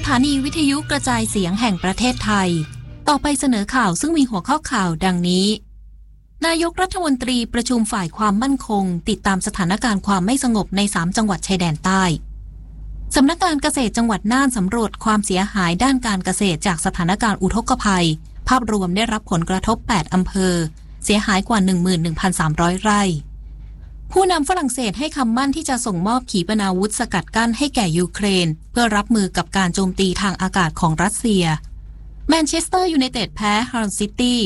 ถานีวิทยุกระจายเสียงแห่งประเทศไทยต่อไปเสนอข่าวซึ่งมีหัวข้อข่าวดังนี้นายกรัฐมนตรีประชุมฝ่ายความมั่นคงติดตามสถานการณ์ความไม่สงบใน3จังหวัดชายแดนใต้สำนักงานเกษตรจังหวัดน่านสำรวจความเสียหายด้านการเกษตรจากสถานการณ์อุทกภัยภาพรวมได้รับผลกระทบ8อำเภอเสียหายกว่า 11,300 ไร่ผู้นำฝรั่งเศสให้คำมั่นที่จะส่งมอบขีปนาวุธสกัดกั้นให้แก่ยูเครนเพื่อรับมือกับการโจมตีทางอากาศของรัสเซียแมนเชสเตอร์ยูไนเต็ดแพ้ฮาร์ซิตี้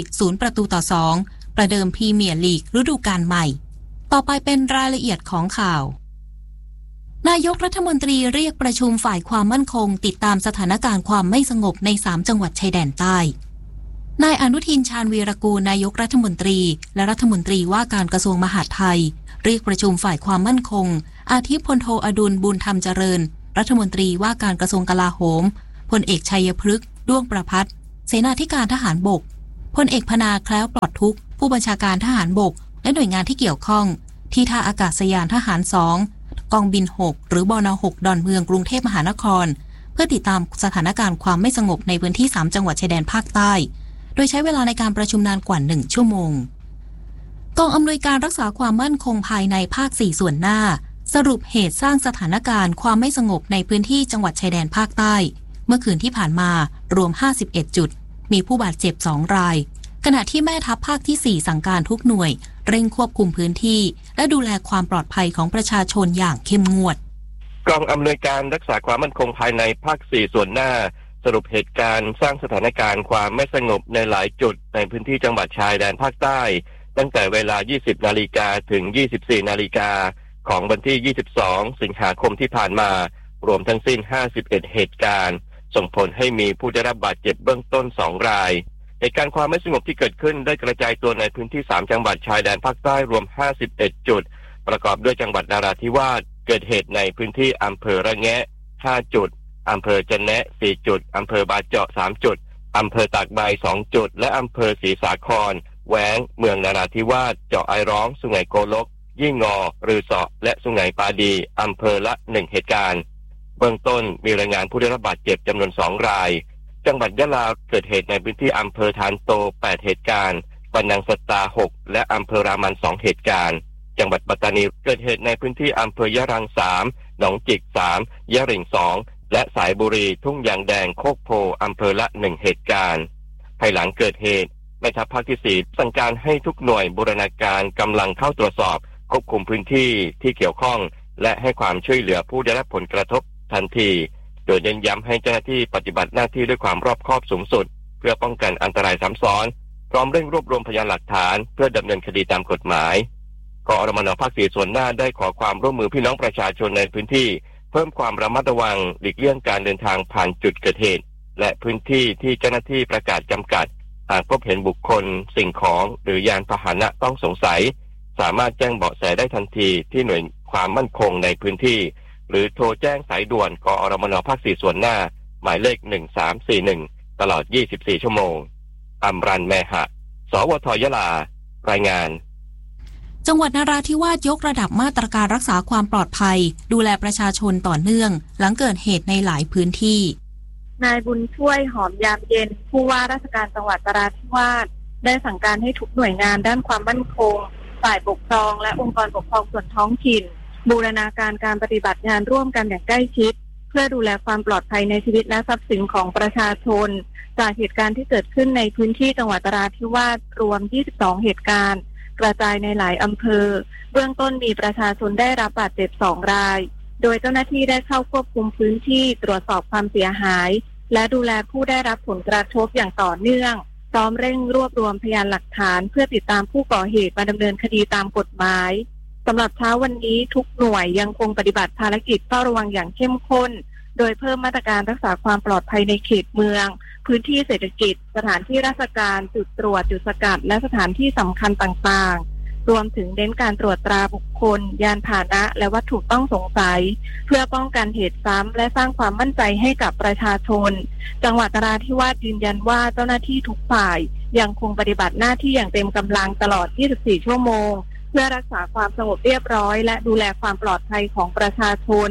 0-2ประเดิมพรีเมียร์ลีกฤดูกาลใหม่ต่อไปเป็นรายละเอียดของข่าวนายกรัฐมนตรีเรียกประชุมฝ่ายความมั่นคงติดตามสถานการณ์ความไม่สงบใน3จังหวัดชายแดนใต้นายอนุทินชาญวีรกูลนายกรัฐมนตรีและรัฐมนตรีว่าการกระทรวงมหาดไทยเรียกประชุมฝ่ายความมั่นคงอาทิพลโทอดุลบุญธรรมเจริญรัฐมนตรีว่าการกระทรวงกลาโหมพลเอกชัยพฤกษ์ด้วงประภัสเสนาธิการทหารบกพลเอกพนาแคล้วปลอดทุกข์ผู้บัญชาการทหารบกและหน่วยงานที่เกี่ยวข้องที่ท่าอากาศยานทหาร2กองบิน6หรือบน6ดอนเมืองกรุงเทพมหานครเพื่อติดตามสถานการณ์ความไม่สงบในพื้นที่3จังหวัดชายแดนภาคใต้โดยใช้เวลาในการประชุมนานกว่า1ชั่วโมงกองอำนวยการรักษาความมั่นคงภายในภาค4ส่วนหน้าสรุปเหตุสร้างสถานการณ์ความไม่สงบในพื้นที่จังหวัดชายแดนภาคใต้เมื่อคืนที่ผ่านมารวม51จุดมีผู้บาดเจ็บ2รายขณะที่แม่ทัพภาคที่4สั่งการทุกหน่วยเร่งควบคุมพื้นที่และดูแลความปลอดภัยของประชาชนอย่างเข้มงวดกองอำนวยการรักษาความมั่นคงภายในภาค4ส่วนหน้าสรุปเหตุการณ์สร้างสถานการณ์ความไม่สงบในหลายจุดในพื้นที่จังหวัดชายแดนภาคใต้ตั้งแต่เวลา 20 นาฬิกาถึง 24 นาฬิกาของวันที่ 22 สิงหาคมที่ผ่านมารวมทั้งสิ้น 51 เหตุการณ์ส่งผลให้มีผู้ได้รับบาดเจ็บเบื้องต้น2รายเหตุการณ์ความไม่สงบที่เกิดขึ้นได้กระจายตัวในพื้นที่3จังหวัดชายแดนภาคใต้รวม51จุดประกอบด้วยจังหวัดนราธิวาสเกิดเหตุในพื้นที่อำเภอระแงะ5จุดอำเภอจะแนะ4จุดอำเภอบาเจาะ3จุดอำเภอตากใบ2จุดและอำเภอศรีสาครแหวงเมืองนราธิวาสเจาะไอร้องสุไหงโกลกยี่งอรือเสาะและสุไหงปาดีอำเภอละ1เหตุการณ์เบื้องต้นมีรายงานผู้ได้รับบาดเจ็บจำนวน2รายจังหวัดยะลาเกิดเหตุในพื้นที่อำเภอทานโต8เหตุการณ์ปะนังสตา6และอำเภอรามัน2เหตุการณ์จังหวัดปัตตานีเกิดเหตุในพื้นที่อำเภอยะรัง3หนองจิก3ยะหริ่ง2และสายบุรีทุ่งยางแดงโคกโพอำเภอละ1เหตุการณ์ภายหลังเกิดเหตุแม่ทัพภาคที่4สั่งการให้ทุกหน่วยบูรณาการกำลังเข้าตรวจสอบควบคุมพื้นที่ที่เกี่ยวข้องและให้ความช่วยเหลือผู้ได้รับผลกระทบทันทีโดยเน้นย้ำให้เจ้าหน้าที่ปฏิบัติหน้าที่ด้วยความรอบคอบสูงสุดเพื่อป้องกันอันตรายซ้ำซ้อนพร้อมเร่งรวบรวมพยานหลักฐานเพื่อดำเนินคดีตามกฎหมายกอรมน.ภาค4ส่วนหน้าได้ขอความร่วมมือพี่น้องประชาชนในพื้นที่เพิ่มความระมัดระวังหลีกเลี่ยงการเดินทางผ่านจุดเกิดเหตุและพื้นที่ที่เจ้าหน้าที่ประกาศจำกัดหากพบเห็นบุคคลสิ่งของหรือยานพาหนะต้องสงสัยสามารถแจ้งเบาะแสได้ทันทีที่หน่วยความมั่นคงในพื้นที่หรือโทรแจ้งสายด่วนกอรมน.ภาค4ส่วนหน้าหมายเลข1341ตลอด24ชั่วโมงอำรันแมหะสวทยะลารายงานจังหวัดนราธิวาสยกระดับมาตรการรักษาความปลอดภัยดูแลประชาชนต่อเนื่องหลังเกิดเหตุในหลายพื้นที่นายบุญช่วยหอมยามเย็นผู้ว่าราชการจังหวัดนราธิวาสได้สั่งการให้ทุกหน่วยงานด้านความมั่นคงฝ่ายปกครองและองค์กรปกครองส่วนท้องถิ่นบูรณาการการปฏิบัติงานร่วมกันอย่างใกล้ชิดเพื่อดูแลความปลอดภัยในชีวิตและทรัพย์สินของประชาชนจากเหตุการณ์ที่เกิดขึ้นในพื้นที่จังหวัดนราธิวาสรวม22เหตุการณ์กระจายในหลายอำเภอเบื้องต้นมีประชาชนได้รับบาดเจ็บ2รายโดยเจ้าหน้าที่ได้เข้าควบคุมพื้นที่ตรวจสอบความเสียหายและดูแลผู้ได้รับผลกระทบอย่างต่อเนื่องพร้อมเร่งรวบรวมพยานหลักฐานเพื่อติดตามผู้ก่อเหตุมาดำเนินคดีตามกฎหมายสำหรับเช้าวันนี้ทุกหน่วยยังคงปฏิบัติภารกิจเฝ้าระวังอย่างเข้มข้นโดยเพิ่มมาตรการรักษาความปลอดภัยในเขตเมืองพื้นที่เศรษฐกิจสถานที่ราชการจุดตรวจจุดสกัดและสถานที่สำคัญต่างๆรวมถึงเน้นการตรวจตราบุคคลยานพาหนะและวัตถุต้องสงสัยเพื่อป้องกันเหตุซ้ำและสร้างความมั่นใจให้กับประชาชนจังหวัดนราธิวาสยืนยันว่าเจ้าหน้าที่ทุกฝ่ายยังคงปฏิบัติหน้าที่อย่างเต็มกำลังตลอด24ชั่วโมงเพื่อรักษาความสงบเรียบร้อยและดูแลความปลอดภัยของประชาชน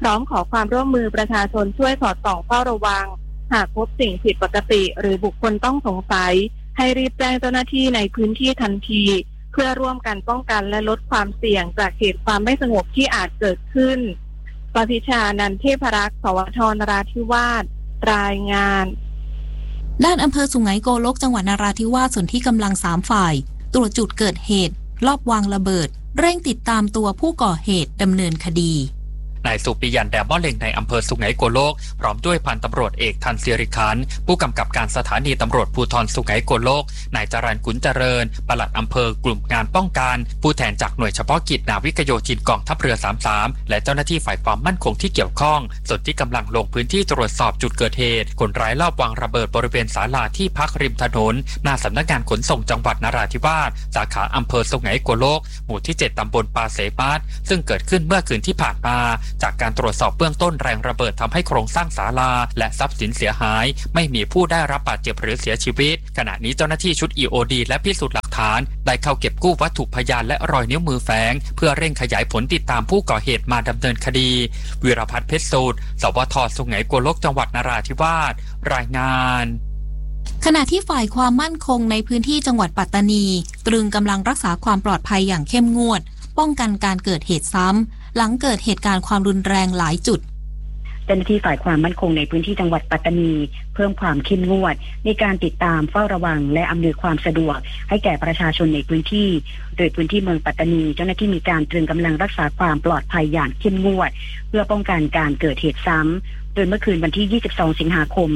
พร้อมขอความร่วมมือประชาชนช่วยสอดส่องเฝ้าระวังหากพบสิ่งผิดปกติหรือบุคคลต้องสงสัยให้รีบแจ้งเจ้าหน้าที่ในพื้นที่ทันทีเพื่อร่วมกันป้องกันและลดความเสี่ยงจากเหตุความไม่สงบที่อาจเกิดขึ้นปภิชา นันเทพรักษ์ สวท นราธิวาสรายงานด้านอำเภอสุไหงโกลกจังหวัดนราธิวาสส่วนที่กำลัง3ฝ่ายตรวจจุดเกิดเหตุลอบวางระเบิดเร่งติดตามตัวผู้ก่อเหตุดำเนินคดีนายสุปิยันแดม่อเล็งในอำเภอสุไหงโกลกพร้อมด้วยพันตำรวจเอกทันศิริคันผู้กำกับการสถานีตำรวจภูธรสุไหงโกลกนายจรัญขุนเจริญปลัดอำเภอกลุ่มงานป้องกันผู้แทนจากหน่วยเฉพาะกิจนาวิกโยธินกองทัพเรือ33และเจ้าหน้าที่ฝ่ายความมั่นคงที่เกี่ยวข้องส่วนที่กำลังลงพื้นที่ตรวจสอบจุดเกิดเหตุคนร้ายลอบวางระเบิดบริเวณศาลาที่พักริมถนนหน้าสำนักงานขนส่งจังหวัดนราธิวาสสาขาอำเภอสุไหงโกลกหมู่ที่7ตำบลปาเสมาศซึ่งเกิดขึ้นเมื่อคืนที่ผ่านมาจากการตรวจสอบเบื้องต้นแรงระเบิดทำให้โครงสร้างศาลาและทรัพย์สินเสียหายไม่มีผู้ได้รับบาดเจ็บหรือเสียชีวิตขณะนี้เจ้าหน้าที่ชุด EOD และพิสูจน์หลักฐานได้เข้าเก็บกู้วัตถุพยานและรอยนิ้วมือแฝงเพื่อเร่งขยายผลติดตามผู้ก่อเหตุมาดำเนินคดีวีรพัฒน์เพชรสูตรสวท สุไหงโกลกจังหวัดนราธิวาสรายงานขณะที่ฝ่ายความมั่นคงในพื้นที่จังหวัดปัตตานีตรึงกำลังรักษาความปลอดภัยอย่างเข้มงวดป้องกันการเกิดเหตุซ้ำหลังเกิดเหตุการณ์ความรุนแรงหลายจุดเจ้าหน้าที่ฝ่ายความมั่นคงในพื้นที่จังหวัดปัตตานีเพิ่มความเข้มงวดในการติดตามเฝ้าระวังและอำนวยความสะดวกให้แก่ประชาชนในพื้นที่โดยพื้นที่เมืองปัตตานีเจ้าหน้าที่มีการตรึงกำลังรักษาความปลอดภัยอย่างเข้มงวดเพื่อป้องกันการเกิดเหตุซ้ำโดยเมื่อคืนวันที่22สิงหาคม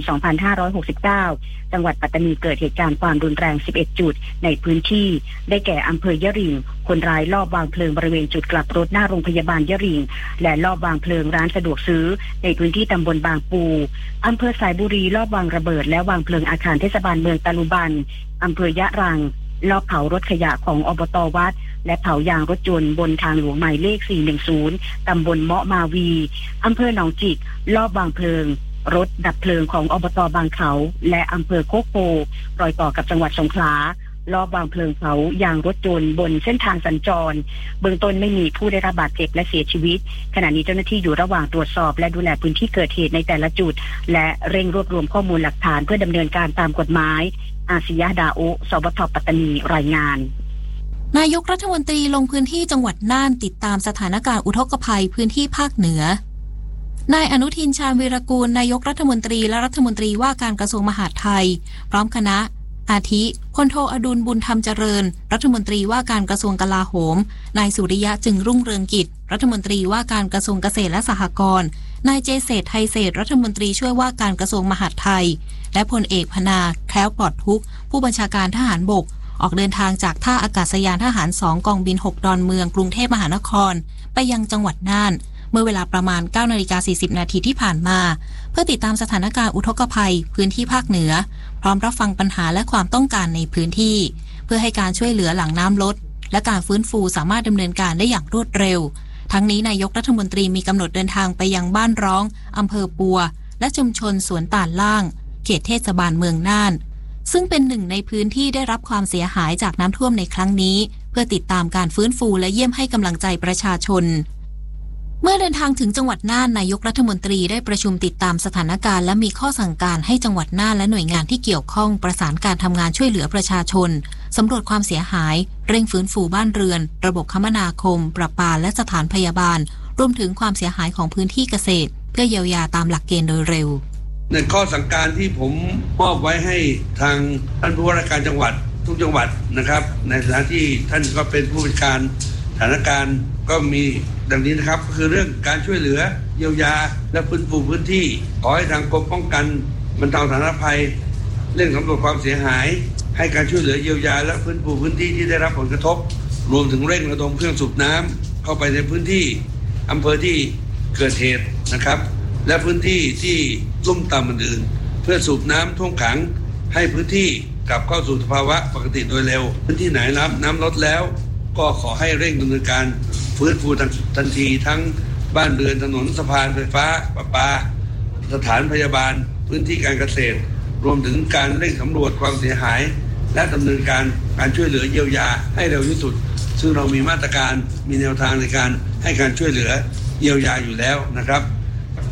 2569จังหวัดปัตตานีเกิดเหตุการณ์ความรุนแรง11จุดในพื้นที่ได้แก่อำเภอยะริงคนร้ายลอบวางเพลิงบริเวณจุดกลับรถหน้าโรงพยาบาลยะริงและลอบวางเพลิงร้านสะดวกซื้อในพื้นที่ตำบลบางปูอำเภอสายบุรีลอบวางระเบิดและวางเพลิงอาคารเทศบาลเมืองตะลุบันอำเภอยะรังลอบเผารถขยะของอบต.วัดและเผายางรถยนต์บนทางหลวงหมายเลข410ตำบลเมาะมาวีอำเภอหนองจิกลอบวางเพลิงรถดับเพลิงของอบต.บางเขาและอำเภอโคกโพรอยต่อกับจังหวัดสงขลารอบวางเพลิงเผายางรถยนต์บนเส้นทางสัญจรเบื้องต้นไม่มีผู้ได้รับบาดเจ็บและเสียชีวิตขณะนี้เจ้าหน้าที่อยู่ระหว่างตรวจสอบและดูแลพื้นที่เกิดเหตุในแต่ละจุดและเร่งรวบรวมข้อมูลหลักฐานเพื่อดำเนินการตามกฎหมายอาศิยะดาโอสวท ปัตตานีรายงานนายกรัฐมนตรีลงพื้นที่จังหวัดน่านติดตามสถานการณ์อุทกภัยพื้นที่ภาคเหนือนายอนุทินชาญวีรกูลนายกรัฐมนตรีและรัฐมนตรีว่าการกระทรวงมหาดไทยพร้อมคณะอาทิพลโทอดุลบุญธรรมเจริญรัฐมนตรีว่าการกระทรวงกลาโหมนายสุริยะจึงรุ่งเรืองกิจรัฐมนตรีว่าการกระทรวงเกษตรและสหกรณ์นายเจเศรษฐ์ไทยเศรษฐ์รัฐมนตรีช่วยว่าการกระทรวงมหาดไทยและพลเอกพนาแคล้วปลอดทุกข์ผู้บัญชาการทหารบกออกเดินทางจากท่าอากาศยานทหาร2กองบิน6ดอนเมืองกรุงเทพมหานครไปยังจังหวัดน่านเมื่อเวลาประมาณ 9:40 น.ที่ผ่านมาเพื่อติดตามสถานการณ์อุทกภัยพื้นที่ภาคเหนือพร้อมรับฟังปัญหาและความต้องการในพื้นที่เพื่อให้การช่วยเหลือหลังน้ำลดและการฟื้นฟูสามารถดำเนินการได้อย่างรวดเร็วทั้งนี้นายกรัฐมนตรีมีกำหนดเดินทางไปยังบ้านร้องอำเภอปัวและชุมชนสวนตาลล่างเขตเทศบาลเมืองน่านซึ่งเป็นหนึ่งในพื้นที่ได้รับความเสียหายจากน้ำท่วมในครั้งนี้เพื่อติดตามการฟื้นฟูและเยี่ยมให้กำลังใจประชาชนเมื่อเดินทางถึงจังหวัดน่านนายกรัฐมนตรีได้ประชุมติดตามสถานการณ์และมีข้อสั่งการให้จังหวัดน่านและหน่วยงานที่เกี่ยวข้องประสานการทำงานช่วยเหลือประชาชนสำรวจความเสียหายเร่งฟื้นฟูบ้านเรือนระบบคมนาคมประปาและสถานพยาบาลรวมถึงความเสียหายของพื้นที่เกษตรเพื่อเยียวยาตามหลักเกณฑ์โดยเร็วในข้อสั่งการที่ผมมอบไว้ให้ทางท่านผู้ว่าราชการจังหวัดทุกจังหวัดนะครับในฐานะที่ท่านก็เป็นผู้บัญชาการสถานการณ์ก็มีดังนี้นะครับก็คือเรื่องการช่วยเหลือเยียวยาและฟื้นฟูพื้นที่ขอให้ทางกรมป้องกันบรรเทาสาธารณภัยเร่งสำรวจความเสียหายให้การช่วยเหลือเยียวยาและฟื้นฟูพื้นที่ที่ได้รับผลกระทบรวมถึงเร่งระดมเครื่องสูบน้ำเข้าไปในพื้นที่อำเภอที่เกิดเหตุนะครับและพื้นที่ที่ลุ่มต่ำอื่นๆเพื่อสูบน้ำท่วมขังให้พื้นที่กลับเข้าสู่สภาวะปกติโดยเร็วพื้นที่ไหนน้ำลดแล้วก็ขอให้เร่งดำเนินการฟื้นฟูทันทีทั้งบ้านเรือนถนนสะพานไฟฟ้าประปาสถานพยาบาลพื้นที่การเกษตรรวมถึงการเร่งสำรวจความเสียหายและดำเนินการช่วยเหลือเยียวยาให้เร็วที่สุดซึ่งเรามีมาตรการมีแนวทางในการให้การช่วยเหลือเยียวยาอยู่แล้วนะครับ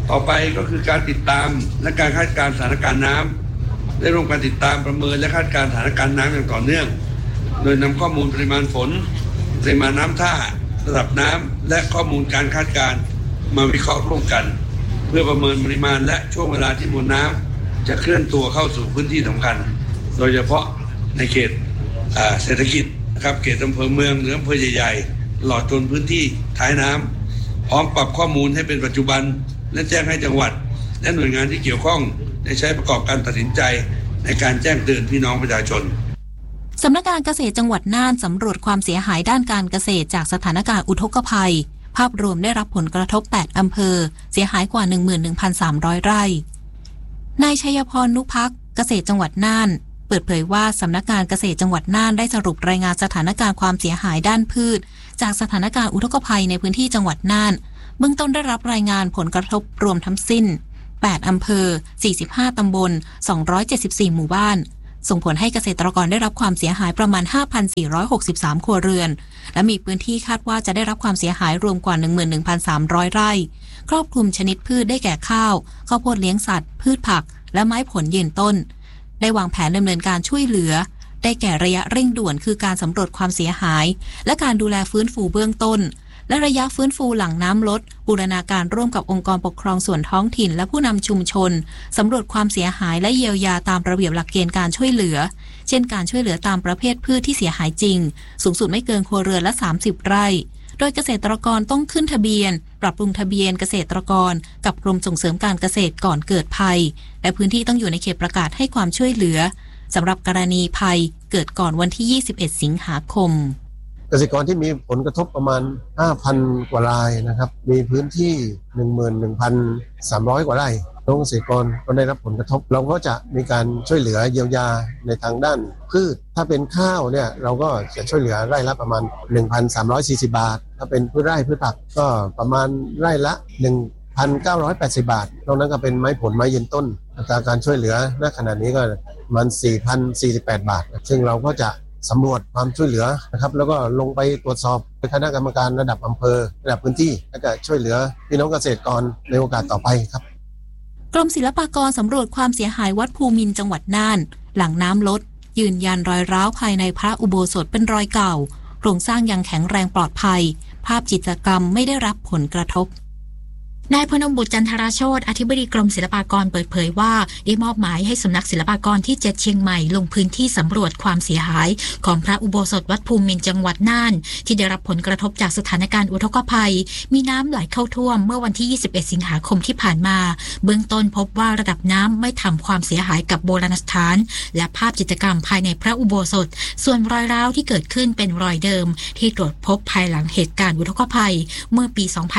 ต่อไปก็คือการติดตามและการคาดการณ์สถานการณ์น้ำได้ร่วมกันติดตามประเมินและคาดการณ์สถานการณ์น้ำอย่างต่อเนื่องโดยนำข้อมูลปริมาณฝนปริมาณน้ำท่าระดับน้ำและข้อมูลการคาดการณ์มาวิเคราะห์ร่วมกันเพื่อประเมินปริมาณและช่วงเวลาที่มวลน้ำจะเคลื่อนตัวเข้าสู่พื้นที่สำคัญโดยเฉพาะในเขตเศรษฐกิจนะครับเขตอำเภอเมืองหรืออำเภอใหญ่ๆตลอดจนพื้นที่ท้ายน้ำพร้อมปรับข้อมูลให้เป็นปัจจุบันและแจ้งให้จังหวัดและหน่วยงานที่เกี่ยวข้องได้ใช้ประกอบการตัดสินใจในการแจ้งเตือนพี่น้องประชาชนสำนักงานเกษตรจังหวัดน่านสำรวจความเสียหายด้านการเกษตรจากสถานการณ์อุทกภัยภาพรวมได้รับผลกระทบ8อำเภอเสียหายกว่า 11,300 ไร่นายชัยพรนุภักดิ์เกษตรจังหวัดน่านเปิดเผยว่าสำนักงานเกษตรจังหวัดน่านได้สรุปรายงานสถานการณ์ความเสียหายด้านพืชจากสถานการณ์อุทกภัยในพื้นที่จังหวัดน่านเบื้องต้นได้รับรายงานผลกระทบรวมทั้งสิ้น8อำเภอ45ตำบล274หมู่บ้านส่งผลให้เกษตรกรได้รับความเสียหายประมาณ 5,463 ครัวเรือนและมีพื้นที่คาดว่าจะได้รับความเสียหายรวมกว่า 11,300 ไร่ครอบคลุมชนิดพืชได้แก่ข้าวข้าวโพดเลี้ยงสัตว์พืชผักและไม้ผลยืนต้นได้วางแผนดำเนินการช่วยเหลือได้แก่ระยะเร่งด่วนคือการสำรวจความเสียหายและการดูแลฟื้นฟูเบื้องต้นและระยะฟื้นฟูหลังน้ำลดบูรณาการร่วมกับองค์กรปกครองส่วนท้องถิ่นและผู้นำชุมชนสำรวจความเสียหายและเยียวยาตามระเบียบหลักเกณฑ์การช่วยเหลือเช่นการช่วยเหลือตามประเภทพืชที่เสียหายจริงสูงสุดไม่เกินครัวเรือนละ30ไร่โดยเกษตรกรต้องขึ้นทะเบียนปรับปรุงทะเบียนเกษตรกรกับกรมส่งเสริมการเกษตรก่อนเกิดภัยและพื้นที่ต้องอยู่ในเขตประกาศให้ความช่วยเหลือสำหรับกรณีภัยเกิดก่อนวันที่21สิงหาคมเกษตรกรที่มีผลกระทบประมาณ 5,000 กว่ารายนะครับมีพื้นที่ 11,300 กว่าไร่เกษตรกรก็ได้รับผลกระทบเราก็จะมีการช่วยเหลือเยียวยาในทางด้านพืชถ้าเป็นข้าวเนี่ยเราก็จะช่วยเหลือไร่ละประมาณ 1,340 บาทถ้าเป็นพืชไร่พืชผักก็ประมาณไร่ละ 1,980 บาทนอกนั้นก็เป็นไม้ผลไม้ยืนต้นอัตราการช่วยเหลือณขณะนี้ก็ประมาณ 4,048 บาทซึ่งเราก็จะสำรวจความช่วยเหลือนะครับแล้วก็ลงไปตรวจสอบในคณะกรรมการระดับอำเภอระดับพื้นที่และก็ช่วยเหลือพี่น้องเกษตรกรในโอกาสต่อไปครับกรมศิลปากรสำรวจความเสียหายวัดภูมินทร์จังหวัดน่านหลังน้ำลดยืนยันรอยร้าวภายในพระอุโบสถเป็นรอยเก่าโครงสร้างยังแข็งแรงปลอดภัยภาพจิตรกรรมไม่ได้รับผลกระทบนายพนมบุตรจันทราโชติอธิบดีกรมศิลปากรเปิดเผยว่าได้มอบหมายให้สำนักศิลปากรที่7เชียงใหม่ลงพื้นที่สำรวจความเสียหายของพระอุโบสถวัดภูมินทร์จังหวัดน่านที่ได้รับผลกระทบจากสถานการณ์อุทกภัยมีน้ำไหลเข้าท่วมเมื่อวันที่21สิงหาคมที่ผ่านมาเบื้องต้นพบว่าระดับน้ำไม่ทำความเสียหายกับโบราณสถานและภาพจิตรกรรมภายในพระอุโบสถส่วนรอยร้าวที่เกิดขึ้นเป็นรอยเดิมที่ตรวจพบภายหลังเหตุการณ์อุทกภัยเมื่อปี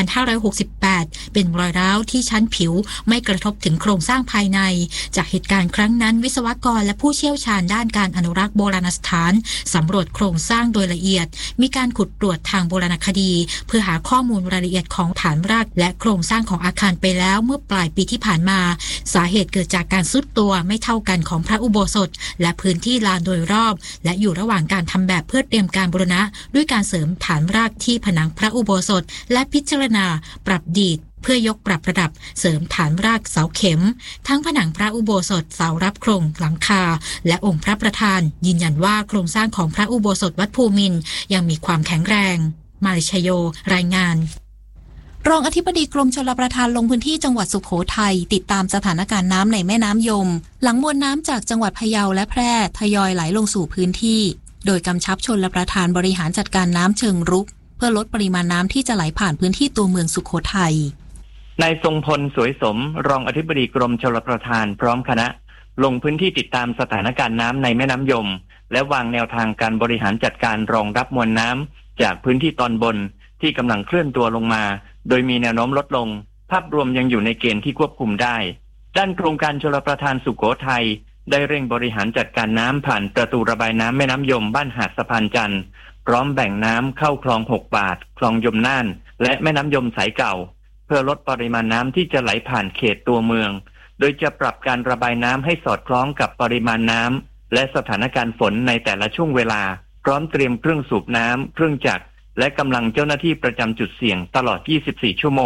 2568 เป็นรอยร้าวที่ชั้นผิวไม่กระทบถึงโครงสร้างภายในจากเหตุการณ์ครั้งนั้นวิศวกรและผู้เชี่ยวชาญด้านการอนุรักษ์โบราณสถานสำรวจโครงสร้างโดยละเอียดมีการขุดตรวจทางโบราณคดีเพื่อหาข้อมูลรายละเอียดของฐานรากและโครงสร้างของอาคารไปแล้วเมื่อปลายปีที่ผ่านมาสาเหตุเกิดจากการทรุดตัวไม่เท่ากันของพระอุโบสถและพื้นที่ลานโดยรอบและอยู่ระหว่างการทำแบบเพื่อเตรียมการบูรณะด้วยการเสริมฐานรากที่ผนังพระอุโบสถและพิจารณาปรับดีดเพื่อยกปรับระดับเสริมฐานรากเสาเข็มทั้งผนังพระอุโบสถเสารับโครงหลังคาและองค์พระประธานยืนยันว่าโครงสร้างของพระอุโบสถวัดภูมินทร์ยังมีความแข็งแรงมาลิชโยรายงานรองอธิบดีกรมชลประทานลงพื้นที่จังหวัดสุโขทัยติดตามสถานการณ์น้ำในแม่น้ำยมหลังมวลน้ำจากจังหวัดพะเยาและแพร่ทยอยไหลลงสู่พื้นที่โดยกำชับชลประทานบริหารจัดการน้ำเชิงรุกเพื่อลดปริมาณน้ำที่จะไหลผ่านพื้นที่ตัวเมืองสุโขทัยนายทรงพลสวยสมรองอธิบดีกรมชลประทานพร้อมคณะลงพื้นที่ติดตามสถานการณ์น้ำในแม่น้ำยมและวางแนวทางการบริหารจัดการรองรับมวลน้ำจากพื้นที่ตอนบนที่กำลังเคลื่อนตัวลงมาโดยมีแนวโน้มลดลงภาพรวมยังอยู่ในเกณฑ์ที่ควบคุมได้ด้านโครงการชลประทานสุโขทัยได้เร่งบริหารจัดการน้ำผ่านประตูระบายน้ำแม่น้ำยมบ้านหาดสะพานจันทร์พร้อมแบ่งน้ำเข้าคลอง6 บาทคลองยมน่านและแม่น้ำยมสายเก่าเพื่อลดปริมาณน้ำที่จะไหลผ่านเขตตัวเมืองโดยจะปรับการระบายน้ำให้สอดคล้องกับปริมาณน้ำและสถานการณ์ฝนในแต่ละช่วงเวลาพร้อมเตรียมเครื่องสูบน้ำเครื่องจักรและกำลังเจ้าหน้าที่ประจำจุดเสี่ยงตลอด24ชั่วโมง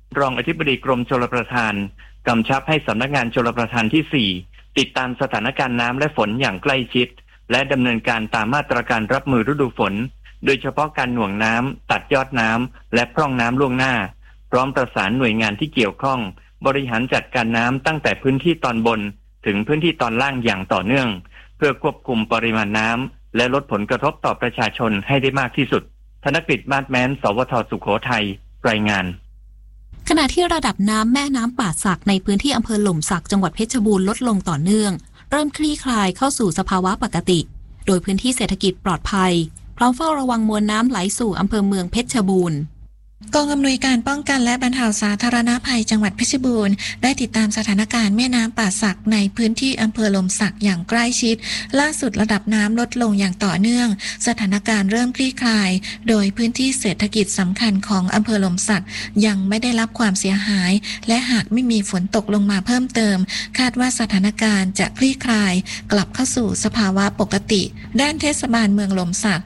รองอธิบดีกรมชลประทานกำชับให้สำนักงานชลประทานที่4ติดตามสถานการณ์น้ำและฝนอย่างใกล้ชิดและดำเนินการตามมาตรการรับมือฤดูฝนโดยเฉพาะการหน่วงน้ำตัดยอดน้ำและพร่องน้ำล่วงหน้าพร้อมประสานหน่วยงานที่เกี่ยวข้องบริหารจัดการน้ำตั้งแต่พื้นที่ตอนบนถึงพื้นที่ตอนล่างอย่างต่อเนื่องเพื่อควบคุมปริมาณน้ำและลดผลกระทบต่อประชาชนให้ได้มากที่สุดธนกฤษ มาศแม้น สวท.สุโขทัยรายงานขณะที่ระดับน้ำแม่น้ำป่าสักในพื้นที่อำเภอหล่มสักจังหวัดเพชรบูรณ์ลดลงต่อเนื่องเริ่มคลี่คลายเข้าสู่สภาวะปกติโดยพื้นที่เศรษฐกิจปลอดภัยพร้อมเฝ้าระวังมวลน้ำไหลสู่อำเภอเมืองเพชรบูรณ์กองอำนวยการป้องกันและบรรเทาสาธารณภัยจังหวัดเพชรบูรณ์ได้ติดตามสถานการณ์แม่น้ำป่าสักในพื้นที่อำเภอหล่มสักอย่างใกล้ชิดล่าสุดระดับน้ำลดลงอย่างต่อเนื่องสถานการณ์เริ่มคลี่คลายโดยพื้นที่เศรษฐกิจสำคัญของอำเภอหล่มสักยังไม่ได้รับความเสียหายและหากไม่มีฝนตกลงมาเพิ่มเติมคาดว่าสถานการณ์จะคลี่คลายกลับเข้าสู่สภาวะปกติด้านเทศบาลเมืองหล่มสัก